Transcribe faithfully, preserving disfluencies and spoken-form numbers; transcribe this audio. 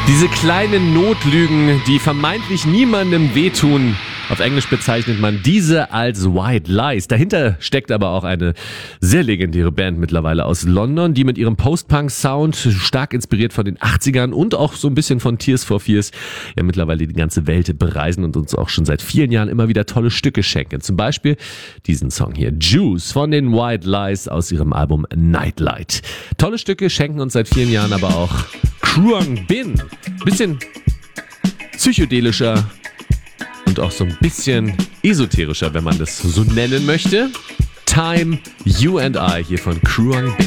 Diese kleinen Notlügen, die vermeintlich niemandem wehtun. Auf Englisch bezeichnet man diese als White Lies. Dahinter steckt aber auch eine sehr legendäre Band mittlerweile aus London, die mit ihrem Post-Punk-Sound, stark inspiriert von den achtzigern und auch so ein bisschen von Tears for Fears, ja mittlerweile die ganze Welt bereisen und uns auch schon seit vielen Jahren immer wieder tolle Stücke schenken. Zum Beispiel diesen Song hier, Juice von den White Lies aus ihrem Album Nightlight. Tolle Stücke schenken uns seit vielen Jahren aber auch Kruang Bin. Bisschen psychedelischer und auch so ein bisschen esoterischer, wenn man das so nennen möchte. Time, You and I hier von Kruang Bin.